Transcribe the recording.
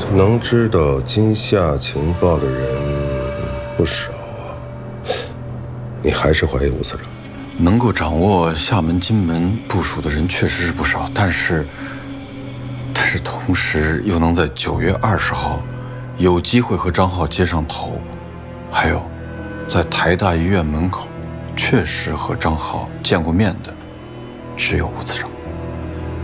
能知道今夏情报的人不少啊，你还是怀疑吴司长？ 能够掌握厦门、金门部署的人确实是不少，但是同时又能在9月20号有机会和张浩接上头，还有在台大医院门口确实和张浩见过面的，只有吴司长。